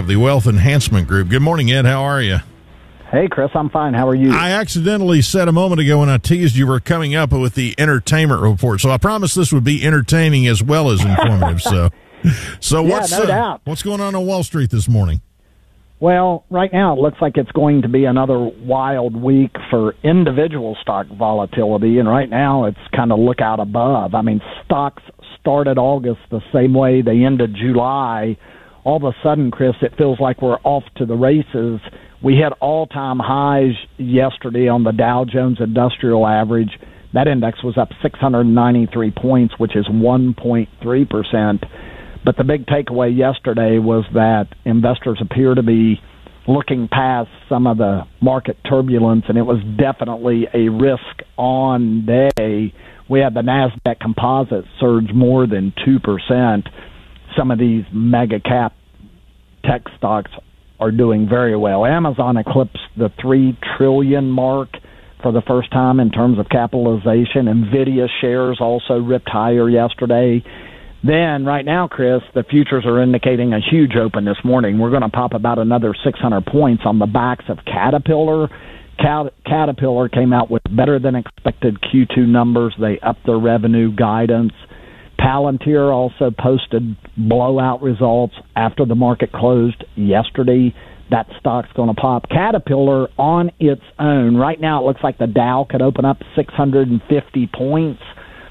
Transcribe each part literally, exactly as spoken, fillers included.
the Wealth Enhancement Group. Good morning, Ed. How are you? Hey, Chris, I'm fine. How are you? I accidentally said a moment ago when I teased you were coming up with the entertainment report, so I promised this would be entertaining as well as informative. so, so yeah, what's no uh, doubt. what's going on on Wall Street this morning? Well, right now it looks like it's going to be another wild week for individual stock volatility, and right now it's kind of look out above. I mean, stocks started August the same way they ended July. All of a sudden, Chris, it feels like we're off to the races. We hit all-time highs yesterday on the Dow Jones Industrial Average. That index was up six hundred ninety-three points, which is one point three percent. But the big takeaway yesterday was that investors appear to be looking past some of the market turbulence, and it was definitely a risk-on day. We had the NASDAQ Composite surge more than two percent. Some of these mega-cap tech stocks are doing very well. Amazon eclipsed the three trillion dollars mark for the first time in terms of capitalization. NVIDIA shares also ripped higher yesterday. Then, right now, Chris, the futures are indicating a huge open this morning. We're going to pop about another six hundred points on the backs of Caterpillar. Cat- Caterpillar came out with better-than-expected Q two numbers. They upped their revenue guidance. Palantir also posted blowout results after the market closed yesterday. That stock's going to pop. Caterpillar on its own, right now it looks like the Dow could open up six hundred fifty points.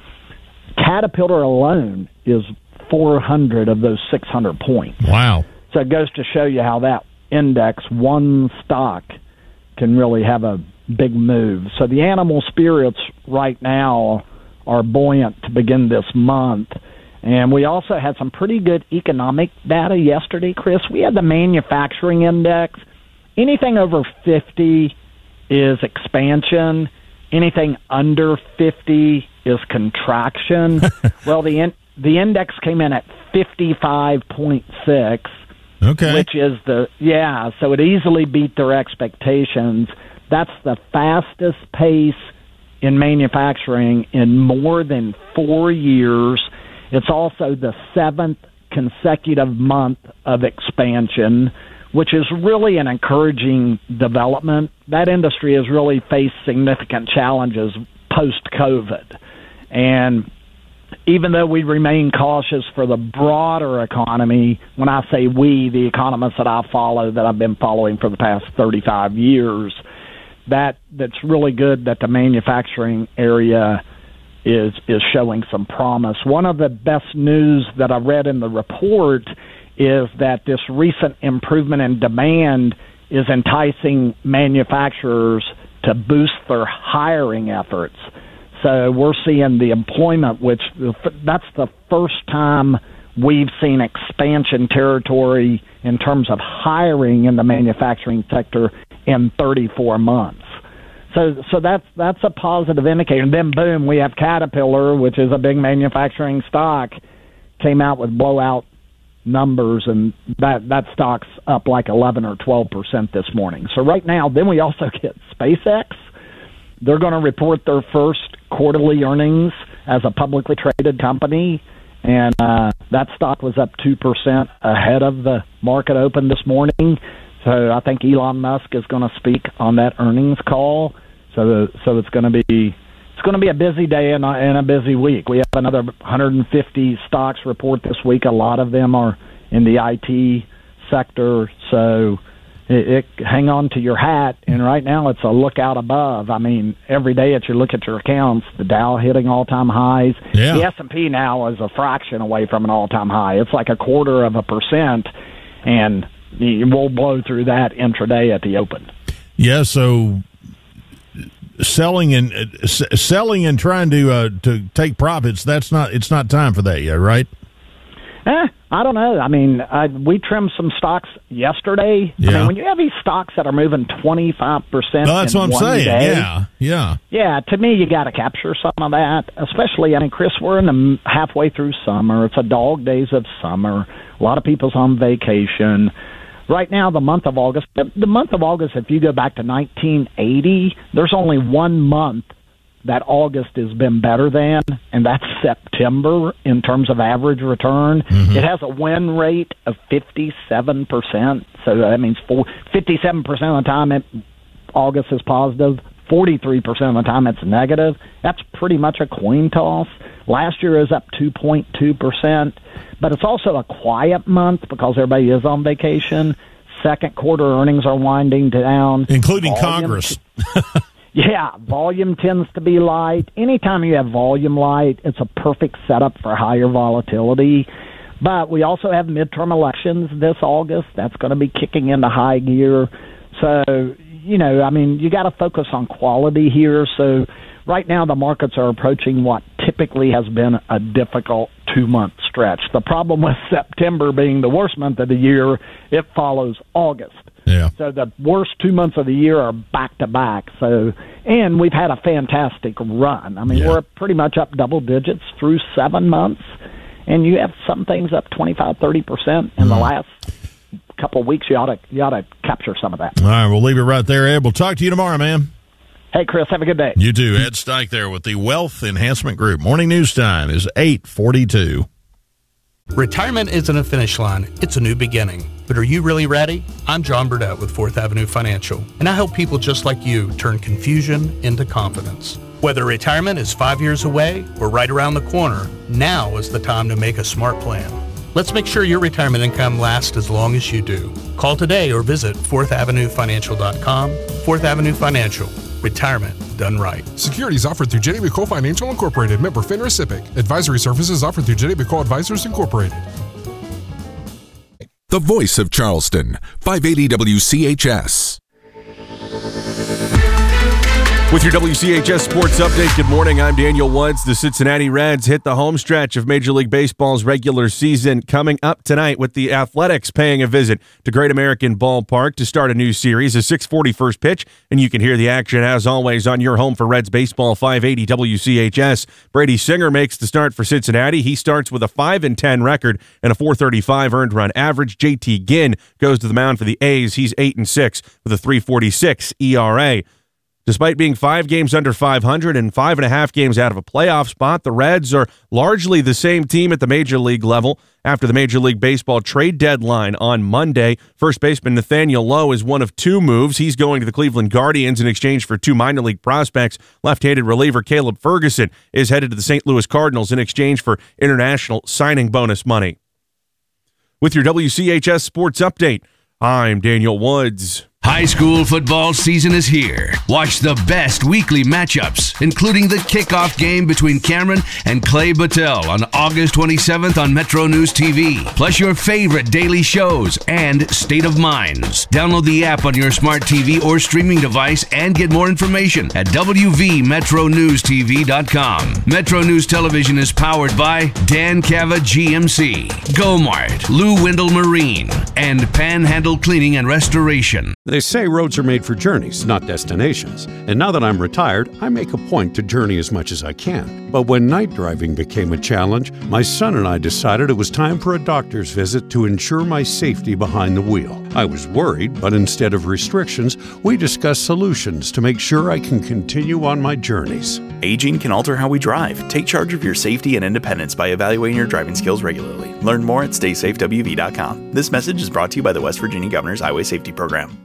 Caterpillar alone is four hundred of those six hundred points. Wow. So it goes to show you how that index, one stock, can really have a big move. So the animal spirits right now are buoyant to begin this month. And we also had some pretty good economic data yesterday, Chris. We had the manufacturing index. Anything over fifty is expansion. Anything under fifty is contraction. Well, the in, the index came in at fifty-five point six, okay, which is the, yeah, so it easily beat their expectations. That's the fastest pace in manufacturing in more than four years. It's also the seventh consecutive month of expansion, which is really an encouraging development. That industry has really faced significant challenges post-COVID. And even though we remain cautious for the broader economy, when I say we, the economists that I follow, that I've been following for the past thirty-five years, that that's really good that the manufacturing area is is showing some promise. One of the best news that I read in the report is that this recent improvement in demand is enticing manufacturers to boost their hiring efforts. So we're seeing the employment, which that's the first time we've seen expansion territory in terms of hiring in the manufacturing sector in thirty-four months. So so that's that's a positive indicator. And then, boom, we have Caterpillar, which is a big manufacturing stock, came out with blowout numbers, and that, that stock's up like eleven or twelve percent this morning. So right now, then we also get SpaceX. They're going to report their first quarterly earnings as a publicly traded company, and uh, that stock was up two percent ahead of the market open this morning. So I think Elon Musk is going to speak on that earnings call. So so it's going to be it's going to be a busy day and a, and a busy week. We have another one hundred fifty stocks report this week. A lot of them are in the I T sector. So it, it, hang on to your hat. And right now it's a look out above. I mean, every day that you look at your accounts, the Dow hitting all-time highs. Yeah. The S and P now is a fraction away from an all-time high. It's like a quarter of a percent, and we'll blow through that intraday at the open. Yeah, so selling and uh, s- selling and trying to uh, to take profits, that's not it's not time for that yet, right? Eh, I don't know. I mean, I, we trimmed some stocks yesterday. Yeah. I mean, when you have these stocks that are moving twenty-five percent Well, that's in what I'm one saying. day, Yeah, yeah. Yeah, to me, you got to capture some of that, especially, I mean, Chris, we're in the halfway through summer. It's a dog days of summer. A lot of people's on vacation. Right now, the month of August, the month of August, if you go back to nineteen eighty, there's only one month that August has been better than, and that's September in terms of average return. Mm-hmm. It has a win rate of fifty-seven percent, so that means four, fifty-seven percent of the time it, August is positive, forty-three percent of the time it's negative. That's pretty much a coin toss. Last year is up two point two percent, but it's also a quiet month because everybody is on vacation. Second quarter earnings are winding down. Including volume, Congress. yeah, volume tends to be light. Anytime you have volume light, it's a perfect setup for higher volatility. But we also have midterm elections this August. That's going to be kicking into high gear. So, you know, I mean, you got to focus on quality here. So right now the markets are approaching what typically has been a difficult two-month stretch. The problem with September being the worst month of the year, it follows August. Yeah. So the worst two months of the year are back-to-back. So, and we've had a fantastic run. I mean, yeah. we're pretty much up double digits through seven months, and you have some things up twenty-five, thirty percent in mm. the last couple of weeks. You ought to, you ought to capture some of that. All right, we'll leave it right there, Ed. We'll talk to you tomorrow, man. Hey, Chris, have a good day. You too. Ed Stike there with the Wealth Enhancement Group. Morning news time is eight forty-two. Retirement isn't a finish line. It's a new beginning. But are you really ready? I'm John Burdett with Fourth Avenue Financial, and I help people just like you turn confusion into confidence. Whether retirement is five years away or right around the corner, now is the time to make a smart plan. Let's make sure your retirement income lasts as long as you do. Call today or visit fourth avenue financial dot com. Fourth Avenue Financial. Retirement done right. Securities offered through J W Co Financial Incorporated, member FINRA S I P C. Advisory services offered through J W Co Advisors Incorporated. The voice of Charleston, five eighty W C H S. With your W C H S Sports Update, good morning. I'm Daniel Woods. The Cincinnati Reds hit the home stretch of Major League Baseball's regular season coming up tonight with the Athletics paying a visit to Great American Ballpark to start a new series, a six forty first pitch, and you can hear the action as always on your home for Reds baseball, five eighty W C H S. Brady Singer makes the start for Cincinnati. He starts with a five and ten record and a four thirty-five earned run average. J T Ginn goes to the mound for the A's. He's eight and six with a three forty-six E R A. Despite being five games under five hundred and five and a half games out of a playoff spot, the Reds are largely the same team at the Major League level. After the Major League Baseball trade deadline on Monday, first baseman Nathaniel Lowe is one of two moves. He's going to the Cleveland Guardians in exchange for two minor league prospects. Left-handed reliever Caleb Ferguson is headed to the Saint Louis Cardinals in exchange for international signing bonus money. With your W C H S Sports Update, I'm Daniel Woods. High school football season is here. Watch the best weekly matchups, including the kickoff game between Cameron and Clay Battelle on August twenty-seventh on Metro News T V. Plus your favorite daily shows and State of Minds. Download the app on your smart T V or streaming device and get more information at w v metro news t v dot com. Metro News Television is powered by Dan Cava G M C, Gomart, Lou Wendell Marine, and Panhandle Cleaning and Restoration. They say roads are made for journeys, not destinations. And now that I'm retired, I make a point to journey as much as I can. But when night driving became a challenge, my son and I decided it was time for a doctor's visit to ensure my safety behind the wheel. I was worried, but instead of restrictions, we discussed solutions to make sure I can continue on my journeys. Aging can alter how we drive. Take charge of your safety and independence by evaluating your driving skills regularly. Learn more at stay safe w v dot com. This message is brought to you by the West Virginia Governor's Highway Safety Program.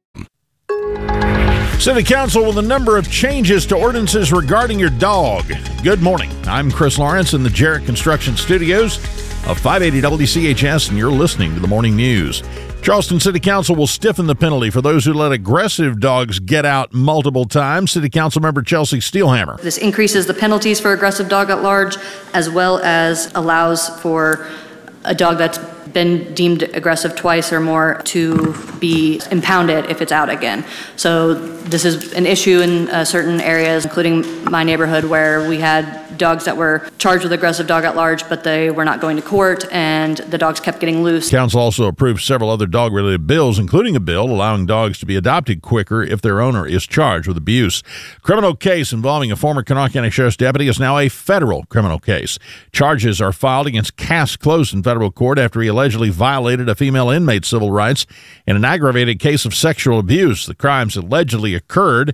City Council with a number of changes to ordinances regarding your dog. Good morning. I'm Chris Lawrence in the Jarrett Construction Studios of five eighty W C H S, and you're listening to the Morning News. Charleston City Council will stiffen the penalty for those who let aggressive dogs get out multiple times. City Council member Chelsea Steelhammer. This increases the penalties for aggressive dog at large, as well as allows for a dog that's been deemed aggressive twice or more to be impounded if it's out again. So this is an issue in uh, certain areas, including my neighborhood, where we had dogs that were charged with aggressive dog at large, but they were not going to court, and the dogs kept getting loose. Council also approved several other dog-related bills, including a bill allowing dogs to be adopted quicker if their owner is charged with abuse. Criminal case involving a former Kanawha County Sheriff's deputy is now a federal criminal case. Charges are filed against Cass Close in federal court after he allegedly violated a female inmate's civil rights in an aggravated case of sexual abuse. The crimes allegedly occurred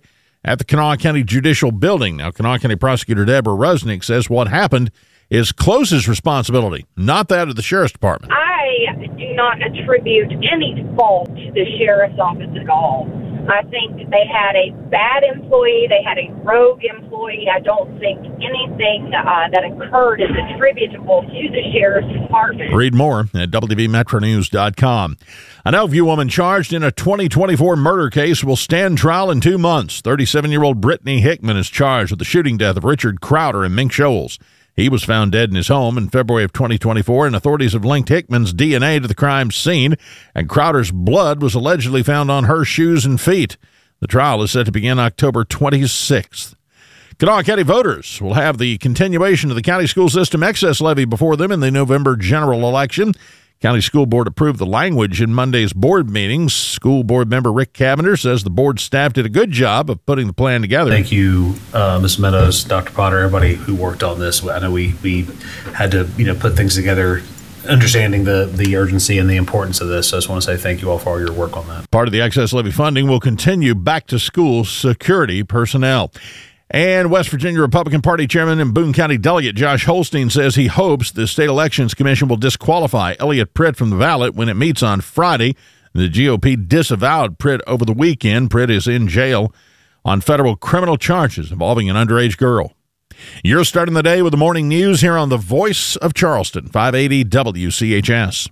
at the Kanawha County Judicial Building. Now, Kanawha County Prosecutor Deborah Rusnick says what happened is Close's responsibility, not that of the Sheriff's Department. I do not attribute any fault to the Sheriff's Office at all. I think they had a bad employee. They had a rogue employee. I don't think anything uh, that occurred is attributable to the Sheriff's Department. Read more at W V Metro News dot com. An Elkview woman charged in a twenty twenty-four murder case will stand trial in two months. thirty-seven-year-old Brittany Hickman is charged with the shooting death of Richard Crowder in Mink Shoals. He was found dead in his home in February of twenty twenty-four, and authorities have linked Hickman's D N A to the crime scene, and Crowder's blood was allegedly found on her shoes and feet. The trial is set to begin October twenty-sixth. Kanawha County voters will have the continuation of the county school system excess levy before them in the November general election. County School Board approved the language in Monday's board meetings. School Board member Rick Cavender says the board staff did a good job of putting the plan together. Thank you, uh, Miz Meadows, Doctor Potter, everybody who worked on this. I know we, we had to you know put things together, understanding the, the urgency and the importance of this. So I just want to say thank you all for all your work on that. Part of the excess levy funding will continue back to school security personnel. And West Virginia Republican Party Chairman and Boone County Delegate Josh Holstein says he hopes the State Elections Commission will disqualify Elliot Pritt from the ballot when it meets on Friday. The G O P disavowed Pritt over the weekend. Pritt is in jail on federal criminal charges involving an underage girl. You're starting the day with the morning news here on the Voice of Charleston, five eighty W C H S.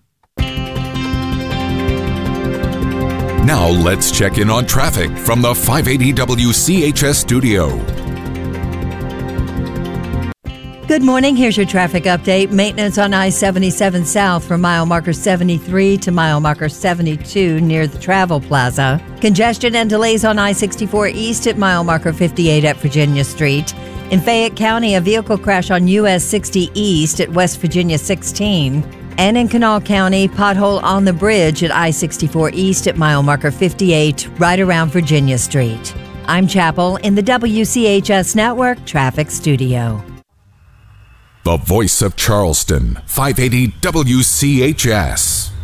Now let's check in on traffic from the five eighty W C H S studio. Good morning. Here's your traffic update. Maintenance on I seventy-seven South from mile marker seventy-three to mile marker seventy-two near the Travel Plaza. Congestion and delays on I sixty-four East at mile marker fifty-eight at Virginia Street. In Fayette County, a vehicle crash on U S sixty East at West Virginia sixteen. And in Kanawha County, pothole on the bridge at I sixty-four East at mile marker fifty-eight, right around Virginia Street. I'm Chapel in the W C H S Network Traffic Studio. The Voice of Charleston, five eighty W C H S.